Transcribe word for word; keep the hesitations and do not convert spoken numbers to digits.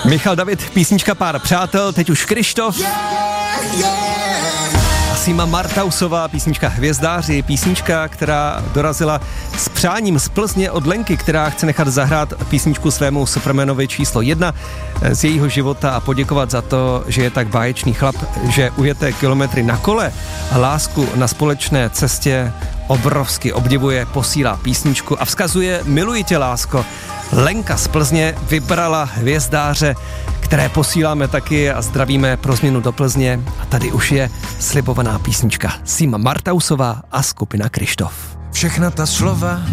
Michal David, písnička Pár přátel, teď už Krištof. A Sima Martausová, písnička Hvězdáři, písnička, která dorazila s přáním z Plzně od Lenky, která chce nechat zahrát písničku svému Supermanovi číslo jedna z jejího života a poděkovat za to, že je tak báječný chlap, že ujete kilometry na kole a lásku na společné cestě obrovsky obdivuje, posílá písničku a vzkazuje: miluji tě, lásko. Lenka z Plzně vybrala Hvězdáře, které posíláme taky a zdravíme pro změnu do Plzně. A tady už je slibovaná písnička Sima Martausová a skupina Krištof. Všechna ta slova